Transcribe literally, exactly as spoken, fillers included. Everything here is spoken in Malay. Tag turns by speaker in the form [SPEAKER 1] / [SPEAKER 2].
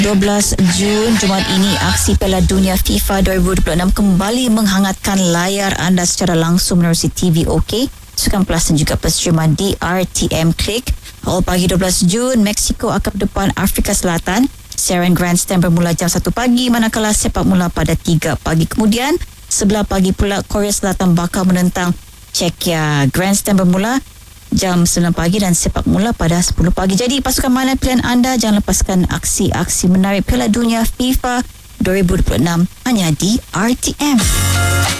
[SPEAKER 1] dua belas Jun, Jumaat ini, aksi Piala Dunia FIFA dua ribu dua puluh enam kembali menghangatkan layar anda secara langsung menerusi T V OK, Sukan Plus dan juga perstreaman D R T M Klik. Awal pagi dua belas Jun, Mexico akan berdepan Afrika Selatan. Siaran Grandstand bermula jam satu pagi, manakala sepak mula pada tiga pagi. Kemudian, sebelah pagi pula, Korea Selatan bakal menentang Czechia. Grandstand bermula jam sembilan pagi dan sepak mula pada sepuluh pagi. Jadi pasukan mana pilihan anda? Jangan lepaskan aksi-aksi menarik Piala Dunia FIFA dua ribu dua puluh enam hanya di R T M.